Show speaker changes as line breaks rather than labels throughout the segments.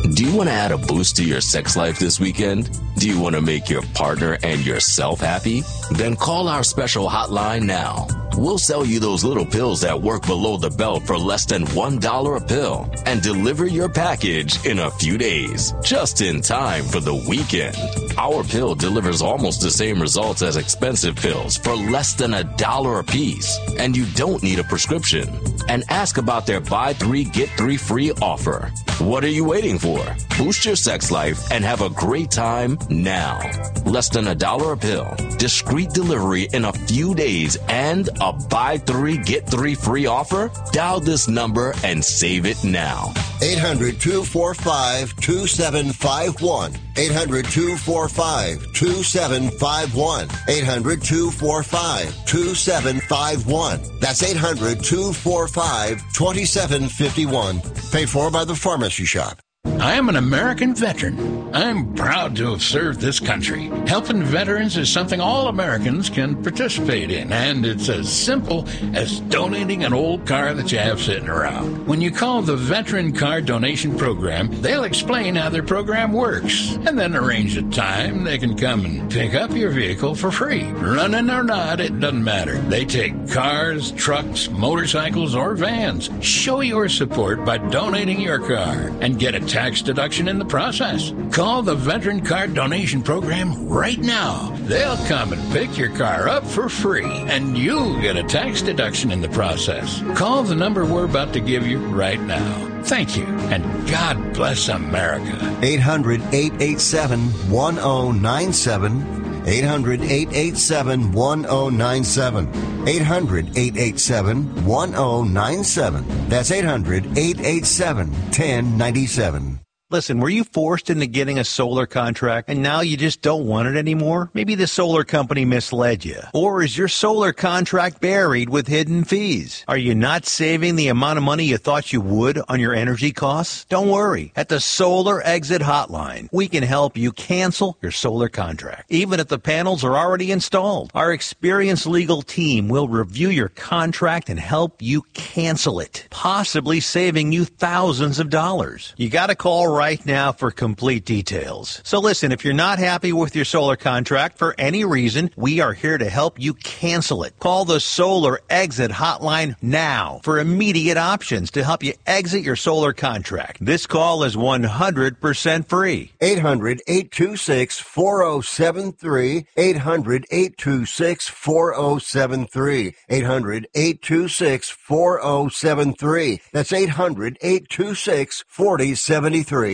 Do you want to add a boost to your sex life this weekend? Do you want to make your partner and yourself happy? Then call our special hotline now. We'll sell you those little pills that work below the belt for less than $1 a pill and deliver your package in a few days, just in time for the weekend. Our pill delivers almost the same results as expensive pills for less than $1 a piece, and you don't need a prescription. And ask about their buy 3 get 3 free offer. What are you waiting for? Boost your sex life and have a great time now. Less than $1 a pill, discreet delivery in a few days, and a buy 3 get 3 free offer? Dial this number and save it now.
800-245-2751. 800-245-2751. 800-245-2751. That's 800-245-2751. Paid for by the Pharmacy Shop.
I am an American veteran. I'm proud to have served this country. Helping veterans is something all Americans can participate in, and it's as simple as donating an old car that you have sitting around. When you call the Veteran Car Donation Program, they'll explain how their program works, and then arrange a time they can come and pick up your vehicle for free. Running or not, it doesn't matter. They take cars, trucks, motorcycles, or vans. Show your support by donating your car and get a tax deduction in the process. Call the Veteran Car Donation Program right now. They'll come and pick your car up for free, and you'll get a tax deduction in the process. Call the number we're about to give you right now. Thank you, and God bless America.
800-887-1097. 800-887-1097. 800-887-1097. That's 800-887-1097.
Listen, were you forced into getting a solar contract and now you just don't want it anymore? Maybe the solar company misled you. Or is your solar contract buried with hidden fees? Are you not saving the amount of money you thought you would on your energy costs? Don't worry. At the Solar Exit Hotline, we can help you cancel your solar contract, even if the panels are already installed. Our experienced legal team will review your contract and help you cancel it, possibly saving you thousands of dollars. You got to call right now for complete details. So listen, if you're not happy with your solar contract for any reason, we are here to help you cancel it. Call the Solar Exit Hotline now for immediate options to help you exit your solar contract. This call is 100% free.
800-826-4073. 800-826-4073. 800-826-4073. That's 800-826-4073.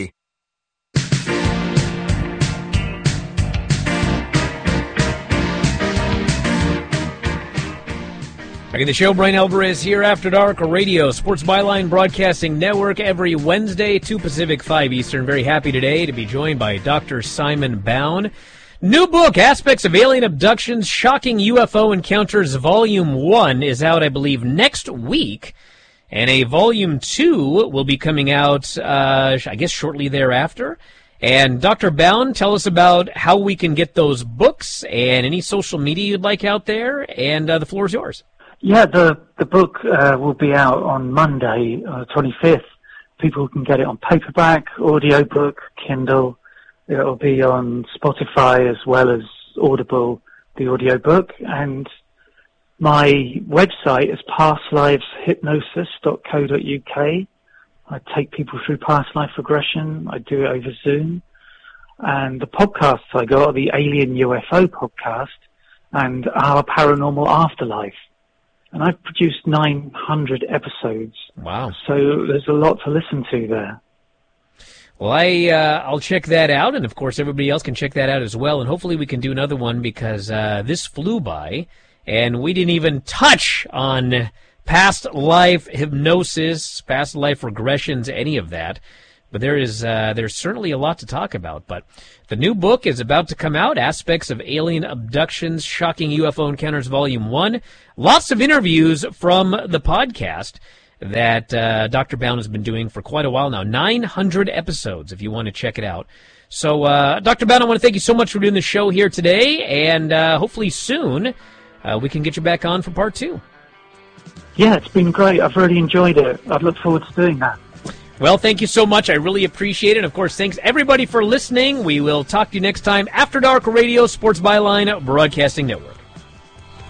Back in the show, Brian Alvarez here, After Dark Radio, Sports Byline Broadcasting Network, every Wednesday, 2 Pacific, 5 Eastern. Very happy today to be joined by Dr. Simon Bown. New book, Aspects of Alien Abductions, Shocking UFO Encounters, Volume 1 is out, I believe, next week. And a Volume 2 will be coming out, I guess, shortly thereafter. And Dr. Bown, tell us about how we can get those books and any social media you'd like out there. And the floor is yours.
Yeah, the book will be out on Monday, 25th. People can get it on paperback, audiobook, Kindle. It'll be on Spotify as well as Audible, the audiobook. And my website is pastliveshypnosis.co.uk. I take people through past life regression. I do it over Zoom. And the podcasts I got are the Alien UFO podcast and Our Paranormal Afterlife. And I've produced 900 episodes.
Wow.
So there's a lot to listen to there.
Well, I'll check that out, and of course everybody else can check that out as well, and hopefully we can do another one because this flew by, and we didn't even touch on past life hypnosis, past life regressions, any of that. But there's certainly a lot to talk about. But the new book is about to come out, Aspects of Alien Abductions, Shocking UFO Encounters, Volume 1. Lots of interviews from the podcast that Dr. Bown has been doing for quite a while now. 900 episodes, if you want to check it out. So, Dr. Bown, I want to thank you so much for doing the show here today, and hopefully soon we can get you back on for part 2.
Yeah, it's been great. I've really enjoyed it. I look forward to doing that.
Well, thank you so much. I really appreciate it. Of course, thanks everybody for listening. We will talk to you next time. After Dark Radio, Sports Byline Broadcasting Network.